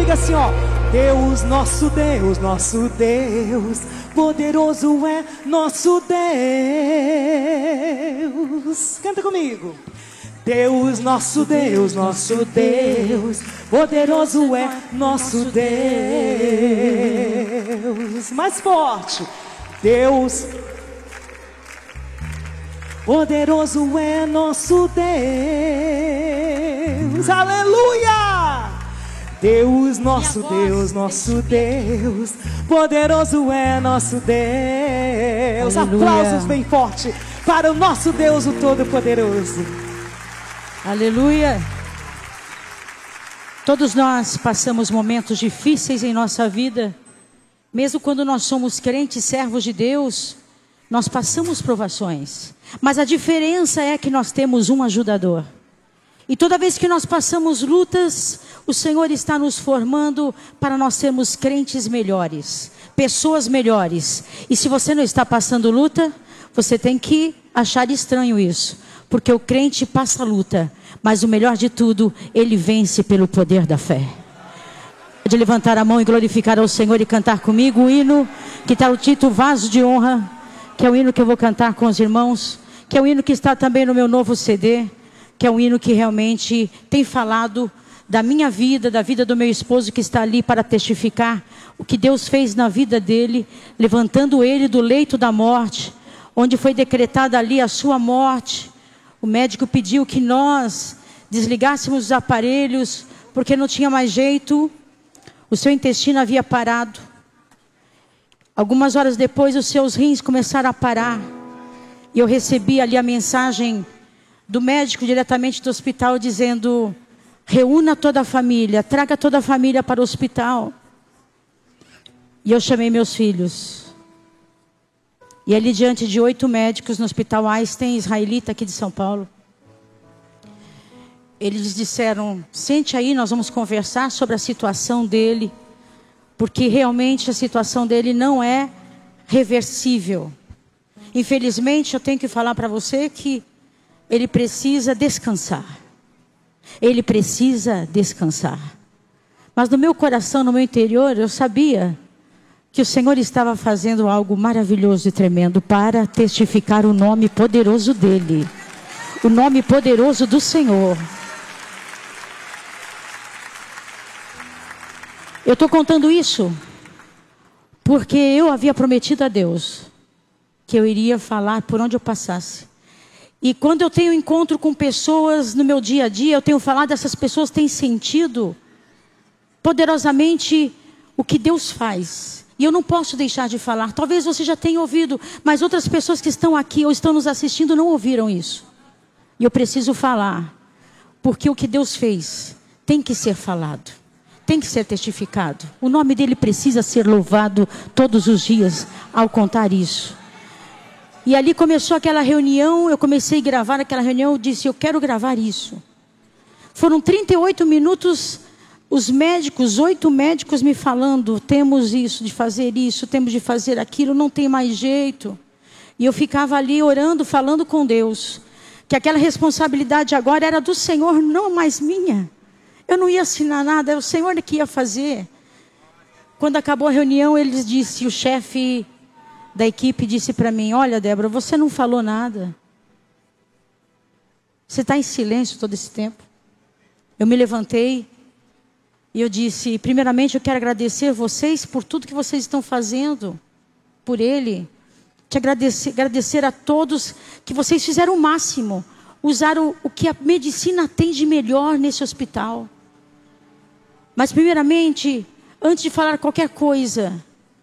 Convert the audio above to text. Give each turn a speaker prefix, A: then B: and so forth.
A: diga assim, ó. Deus, nosso Deus, poderoso é nosso Deus. Canta comigo. Deus, nosso Deus, poderoso é nosso Deus. Mais forte. Deus, poderoso é nosso Deus. Aleluia! Deus, nosso Deus, poderoso é nosso Deus.
B: Aleluia.
A: Aplausos bem forte para o nosso Deus, o Todo-Poderoso.
B: Aleluia. Todos nós passamos momentos difíceis em nossa vida. Mesmo quando nós somos crentes, servos de Deus, nós passamos provações. Mas a diferença é que nós temos um ajudador. E toda vez que nós passamos lutas, o Senhor está nos formando para nós sermos crentes melhores, pessoas melhores. E se você não está passando luta, você tem que achar estranho isso. Porque o crente passa luta, mas o melhor de tudo, ele vence pelo poder da fé. Pode levantar a mão e glorificar ao Senhor e cantar comigo o hino que está o título Vaso de Honra, que é o hino que eu vou cantar com os irmãos, que é o hino que está também no meu novo CD, que é um hino que realmente tem falado da minha vida, da vida do meu esposo que está ali para testificar o que Deus fez na vida dele, levantando ele do leito da morte, onde foi decretada ali a sua morte. O médico pediu que nós desligássemos os aparelhos, porque não tinha mais jeito, o seu intestino havia parado. Algumas horas depois os seus rins começaram a parar, e eu recebi ali a mensagem do médico diretamente do hospital dizendo: reúna toda a família, traga toda a família para o hospital. E eu chamei meus filhos. E ali diante de 8 médicos no Hospital Einstein, israelita aqui de São Paulo, eles disseram: sente aí, nós vamos conversar sobre a situação dele, porque realmente a situação dele não é reversível. Infelizmente eu tenho que falar para você que ele precisa descansar. Ele precisa descansar. Mas no meu coração, no meu interior, eu sabia que o Senhor estava fazendo algo maravilhoso e tremendo para testificar o nome poderoso dele. O nome poderoso do Senhor. Eu estou contando isso porque eu havia prometido a Deus que eu iria falar por onde eu passasse. E quando eu tenho encontro com pessoas no meu dia a dia, eu tenho falado, essas pessoas têm sentido poderosamente o que Deus faz. E eu não posso deixar de falar. Talvez você já tenha ouvido, mas outras pessoas que estão aqui ou estão nos assistindo não ouviram isso. E eu preciso falar, porque o que Deus fez tem que ser falado, tem que ser testificado. O nome dele precisa ser louvado todos os dias ao contar isso. E ali começou aquela reunião, eu comecei a gravar aquela reunião, eu disse: eu quero gravar isso. Foram 38 minutos, os médicos, 8 médicos me falando: temos isso, de fazer isso, temos de fazer aquilo, não tem mais jeito. E eu ficava ali orando, falando com Deus, que aquela responsabilidade agora era do Senhor, não mais minha. Eu não ia assinar nada, era o Senhor que ia fazer. Quando acabou a reunião, eles disse, o chefe da equipe disse para mim: olha, Débora, você não falou nada. Você está em silêncio todo esse tempo. Eu me levantei e eu disse: primeiramente eu quero agradecer vocês por tudo que vocês estão fazendo por ele. Te agradecer a todos que vocês fizeram o máximo. Usaram o que a medicina tem de melhor nesse hospital. Mas primeiramente, antes de falar qualquer coisa,